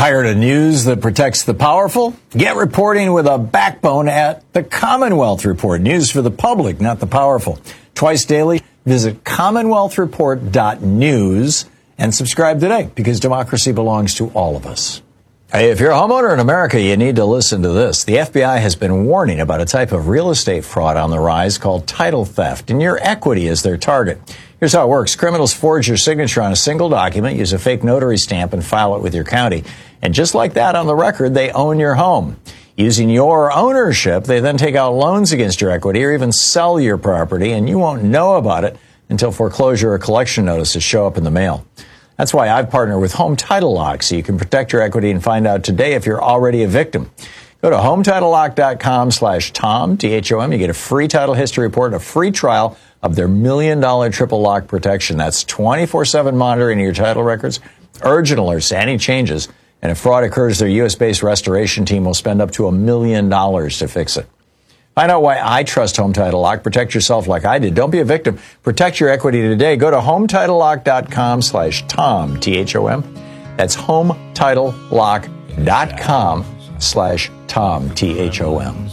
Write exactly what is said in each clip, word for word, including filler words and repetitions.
Tired of news that protects the powerful? Get reporting with a backbone at the Commonwealth Report. News for the public, not the powerful. Twice daily, visit commonwealth report dot news and subscribe today, because democracy belongs to all of us. Hey, if you're a homeowner in America, you need to listen to this. The F B I has been warning about a type of real estate fraud on the rise called title theft, and your equity is their target. Here's how it works. Criminals forge your signature on a single document, use a fake notary stamp, and file it with your county. And just like that on the record, they own your home. Using your ownership, they then take out loans against your equity or even sell your property, and you won't know about it until foreclosure or collection notices show up in the mail. That's why I've partnered with Home Title Lock, so you can protect your equity and find out today if you're already a victim. Go to home title lock dot com slash Tom, T H O M. You get a free title history report and a free trial of their million dollar triple lock protection. That's twenty-four seven monitoring of your title records, urgent alerts to any changes, and if fraud occurs, their U S based restoration team will spend up to a million dollars to fix it. Find out why I trust Home Title Lock. Protect yourself like I did. Don't be a victim. Protect your equity today. Go to home title lock dot com slash Tom, T H O M. That's home title lock dot com slash Tom, T H O M.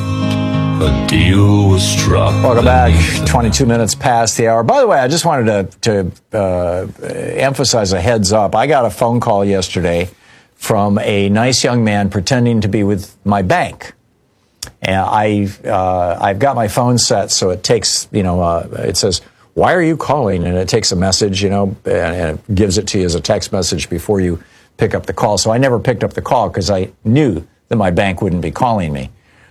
A deal was struck. Welcome back. twenty-two minutes past the hour. By the way, I just wanted to, to uh, emphasize a heads up. I got a phone call yesterday from a nice young man pretending to be with my bank. And I, uh, I've got my phone set so it takes, you know, uh, it says, "Why are you calling?" And it takes a message, you know, and, and it gives it to you as a text message before you pick up the call. So I never picked up the call because I knew that my bank wouldn't be calling me.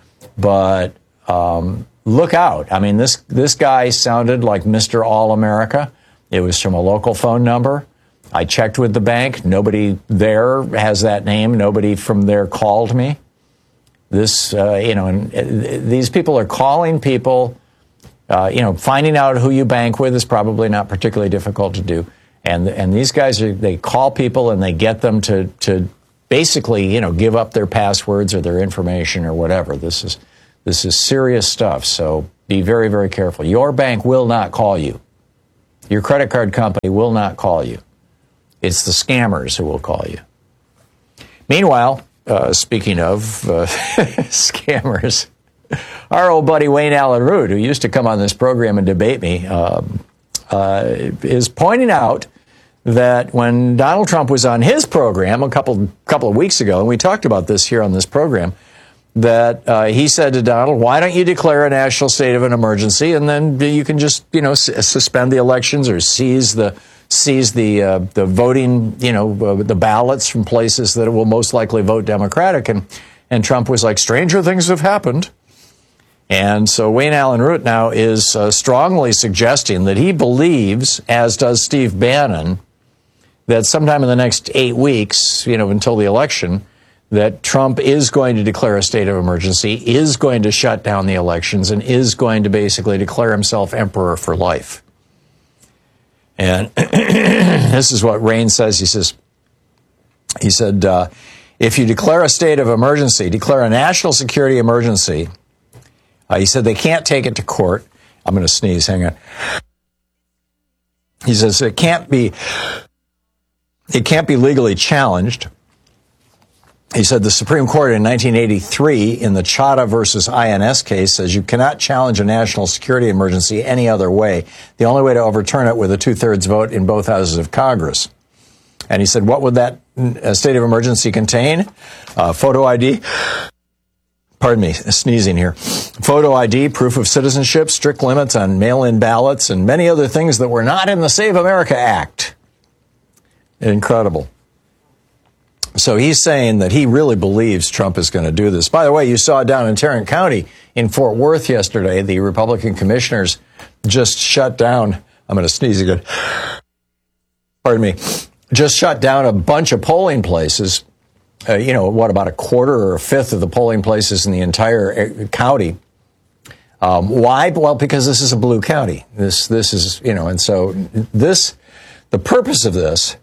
But um, look out. I mean, this, this guy sounded like Mister All-America. It was from a local phone number. I checked with the bank. Nobody there has that name. Nobody from there called me. This, uh, you know, and uh, these people are calling people, uh, you know, finding out who you bank with is probably not particularly difficult to do. And and these guys, are, they call people and they get them to, to basically, you know, give up their passwords or their information or whatever. This is, this is serious stuff. So be very, very careful. Your bank will not call you. Your credit card company will not call you. It's the scammers who will call you. Meanwhile, Uh, speaking of uh, scammers, our old buddy Wayne Allyn Root, who used to come on this program and debate me, um, uh, is pointing out that when Donald Trump was on his program a couple couple of weeks ago, and we talked about this here on this program, that uh, he said to Donald, "Why don't you declare a national state of an emergency, and then you can just, you know, s- suspend the elections or seize the seize the uh, the voting, you know, uh, the ballots from places that will most likely vote Democratic." And and Trump was like, "Stranger things have happened." And so Wayne Allyn Root now is uh, strongly suggesting that he believes, as does Steve Bannon, that sometime in the next eight weeks, you know, until the election, that Trump is going to declare a state of emergency, is going to shut down the elections, and is going to basically declare himself emperor for life. And this is what Rain says. He says, he said, uh, if you declare a state of emergency, declare a national security emergency, uh, he said they can't take it to court. I'm going to sneeze. Hang on. He says it can't be, it can't be legally challenged. He said the Supreme Court in nineteen eighty-three in the Chadha versus I N S case says you cannot challenge a national security emergency any other way. The only way to overturn it with a two-thirds vote in both houses of Congress. And he said, what would that uh, state of emergency contain? Uh, photo I D. Pardon me, sneezing here. Photo I D, proof of citizenship, strict limits on mail-in ballots, and many other things that were not in the Save America Act. Incredible. So he's saying that he really believes Trump is going to do this. By the way, you saw down in Tarrant County in Fort Worth yesterday, the Republican commissioners just shut down, I'm going to sneeze again, pardon me, just shut down a bunch of polling places. Uh, you know, what, about a quarter or a fifth of the polling places in the entire county. Um, why? Well, because this is a blue county. This, this is, you know, and so this, the purpose of this,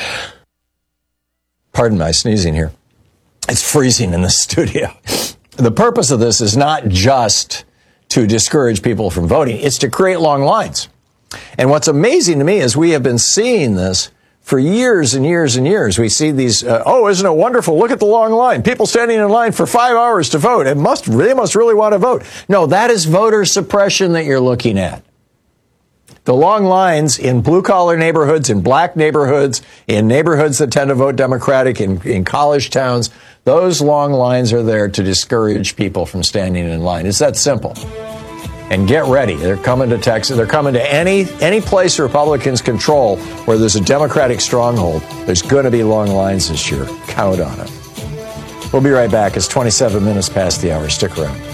pardon my sneezing here. It's freezing in the studio. The purpose of this is not just to discourage people from voting. It's to create long lines. And what's amazing to me is we have been seeing this For years and years and years, we see these, uh, oh, isn't it wonderful? Look at the long line. People standing in line for five hours to vote. It must, they must really want to vote. No, that is voter suppression that you're looking at. The long lines in blue-collar neighborhoods, in black neighborhoods, in neighborhoods that tend to vote Democratic, in, in college towns, those long lines are there to discourage people from standing in line. It's that simple. And get ready. They're coming to Texas. They're coming to any any place Republicans control where there's a Democratic stronghold. There's going to be long lines this year. Count on it. We'll be right back. It's twenty-seven minutes past the hour. Stick around.